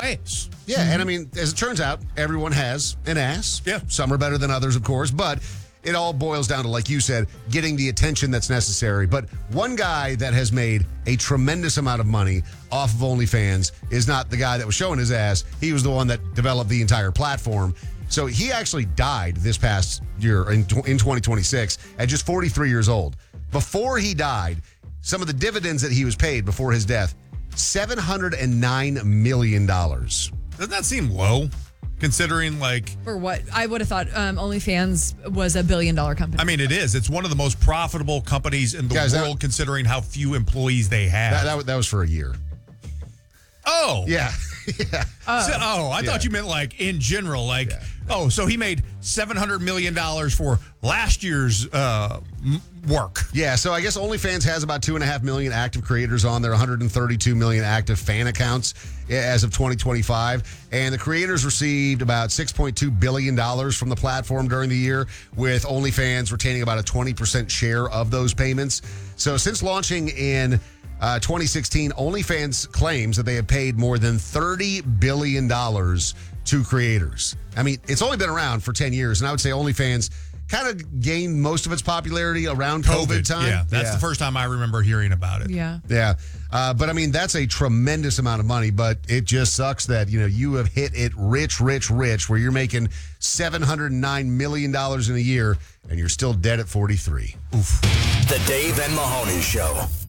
ass. Yeah, and I mean, as it turns out, everyone has an ass. Yeah. Some are better than others, of course, but it all boils down to, like you said, getting the attention that's necessary. But one guy that has made a tremendous amount of money off of OnlyFans is not the guy that was showing his ass. He was the one that developed the entire platform. So he actually died this past year in 2026 at just 43 years old. Before he died, some of the dividends that he was paid before his death, $709 million. Doesn't that seem low? Considering, like... For what? I would have thought OnlyFans was a $1 billion company. I mean, it is. It's one of the most profitable companies in the world, considering how few employees they have. That was for a year. Oh. Yeah. Yeah. I thought you meant like in general, like, so he made $700 million for last year's work. Yeah, so I guess OnlyFans has about 2.5 million active creators on there, 132 million active fan accounts as of 2025. And the creators received about $6.2 billion from the platform during the year, with OnlyFans retaining about a 20% share of those payments. So since launching in 2016, OnlyFans claims that they have paid more than $30 billion to creators. I mean, it's only been around for 10 years, and I would say OnlyFans kind of gained most of its popularity around COVID time. Yeah, that's the first time I remember hearing about it. Yeah. Yeah. But I mean, that's a tremendous amount of money, but it just sucks that, you have hit it rich, where you're making $709 million in a year and you're still dead at 43. Oof. The Dave and Mahoney Show.